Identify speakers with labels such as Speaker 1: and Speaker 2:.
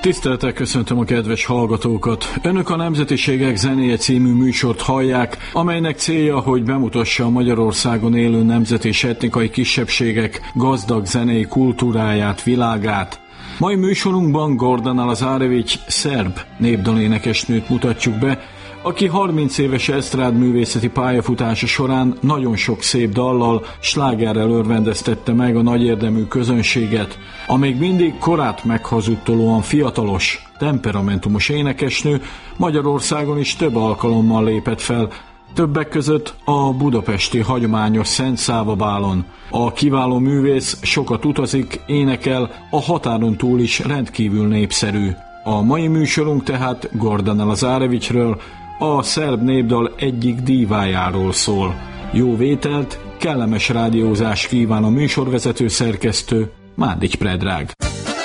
Speaker 1: Tisztelettel köszöntöm a kedves hallgatókat! Önök a Nemzetiségek zenéje című műsort hallják, amelynek célja, hogy bemutassa a Magyarországon élő nemzet és etnikai kisebbségek gazdag zenei kultúráját, világát. Mai műsorunkban Gordana Lazarević szerb népdalénekesnőt mutatjuk be, aki 30 éves esztrádművészeti pályafutása során nagyon sok szép dallal, slágerrel örvendeztette meg a nagyérdemű közönséget. A még mindig korát meghazudtolóan fiatalos, temperamentumos énekesnő Magyarországon is több alkalommal lépett fel, többek között a budapesti hagyományos Szent Száva bálon. A kiváló művész sokat utazik, énekel, a határon túl is rendkívül népszerű. A mai műsorunk tehát Gordana Lazarevićről, a szerb népdal egyik dívájáról szól. Jó vételt, kellemes rádiózást kíván a műsorvezető szerkesztő, Mándics Predrag.